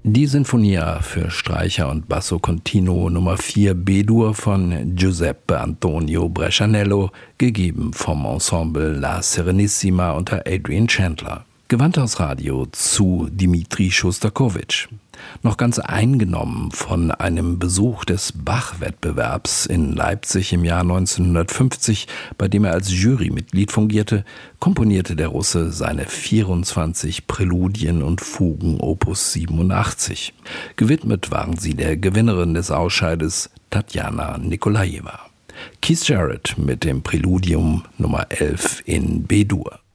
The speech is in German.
Die Sinfonia für Streicher und Basso Continuo Nummer 4 B-Dur von Giuseppe Antonio Brescianello, gegeben vom Ensemble La Serenissima unter Adrian Chandler. Gewandhausradio zu Dimitri Schostakowitsch. Noch ganz eingenommen von einem Besuch des Bach-Wettbewerbs in Leipzig im Jahr 1950, bei dem er als Jurymitglied fungierte, komponierte der Russe seine 24 Präludien und Fugen Opus 87. Gewidmet waren sie der Gewinnerin des Ausscheides, Tatjana Nikolajewa. Keith Jarrett mit dem Präludium Nummer 11 in B-Dur.